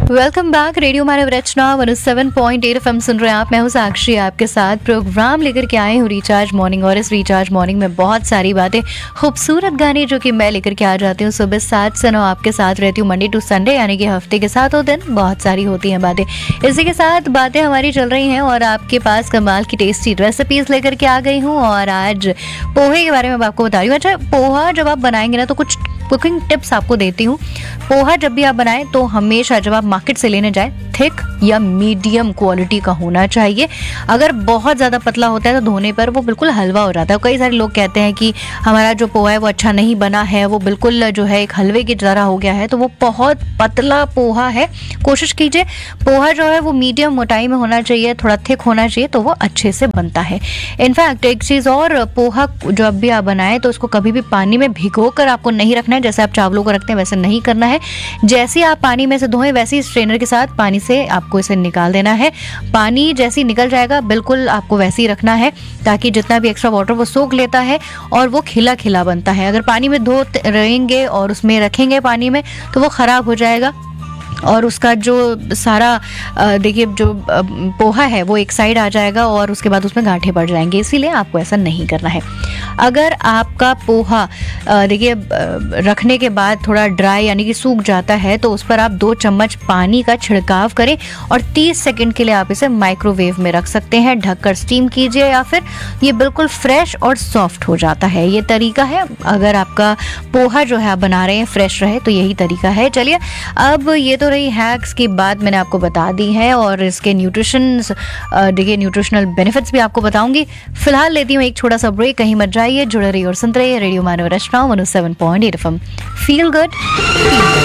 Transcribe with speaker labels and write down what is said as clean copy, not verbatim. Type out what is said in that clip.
Speaker 1: Welcome back. Radio मानव रचना 107.8 FM सुन रहे हैं आप। मैं हूं साक्षी, आपके साथ प्रोग्राम लेकर के आए हूं रिचार्ज मॉर्निंग। और इस रिचार्ज मॉर्निंग में बहुत सारी बातें, खूबसूरत गाने जो कि मैं लेकर के आ जाती हूँ सुबह 7 से 9 आपके साथ रहती हूँ, मंडे टू संडे, यानी कि हफ्ते के 7 दिन बहुत सारी होती हैं बातें। इसी के साथ बातें हमारी चल रही हैं और आपके पास कमाल की टेस्टी रेसिपीज लेकर के आ गई हूँ। और आज पोहे के बारे में आपको बता रही हूँ। अच्छा, पोहा जब आप बनाएंगे ना तो कुछ कुकिंग टिप्स आपको देती हूँ। पोहा जब भी आप बनाएं तो हमेशा जब आप मार्केट से लेने जाएं, थिक या मीडियम क्वालिटी का होना चाहिए। अगर बहुत ज़्यादा पतला होता है तो धोने पर वो बिल्कुल हलवा हो जाता है। कई सारे लोग कहते हैं कि हमारा जो पोहा है वो अच्छा नहीं बना है, वो बिल्कुल जो है एक हलवे की तरह हो गया है, तो वो बहुत पतला पोहा है। कोशिश कीजिए पोहा जो है वो मीडियम मोटाई में होना चाहिए, थोड़ा थिक होना चाहिए, तो वो अच्छे से बनता है। इनफैक्ट एक चीज़ और, पोहा जब भी आप बनाएं तो उसको कभी भी पानी में भिगो कर आपको नहीं रखना है। जैसे आप चावलों को रखते हैं वैसे नहीं करना है। जैसे आप पानी में से धोएं वैसे ही स्ट्रेनर के साथ पानी से आपको इसे निकाल देना है। पानी जैसे ही निकल जाएगा बिल्कुल आपको वैसे ही रखना है, ताकि जितना भी एक्स्ट्रा वाटर वो सोख लेता है और वो खिला खिला बनता है। अगर पानी में धो रहेंगे और उसमें रखेंगे पानी में तो वो ख़राब हो जाएगा और उसका जो सारा देखिए जो पोहा है वो एक साइड आ जाएगा और उसके बाद उसमें गांठें पड़ जाएंगे। इसीलिए आपको ऐसा नहीं करना है। अगर आपका पोहा देखिए रखने के बाद थोड़ा ड्राई यानी कि सूख जाता है तो उस पर आप 2 चम्मच पानी का छिड़काव करें और 30 सेकंड के लिए आप इसे माइक्रोवेव में रख सकते हैं। ढककर स्टीम कीजिए या फिर ये बिल्कुल फ्रेश और सॉफ्ट हो जाता है। ये तरीका है, अगर आपका पोहा जो है आप बना रहे हैं फ्रेश रहे तो यही तरीका है। चलिए, अब ये तो रही हैक्स की बात मैंने आपको बता दी है और इसके देखिए न्यूट्रिशनल बेनिफिट्स भी आपको बताऊंगी। फिलहाल लेती हूँ एक छोटा सा ब्रेक। कहीं मत जाइए, जुड़े रहिए और सुनते रहिए रेडियो मानव रचना 107.8 एफएम। Feel good.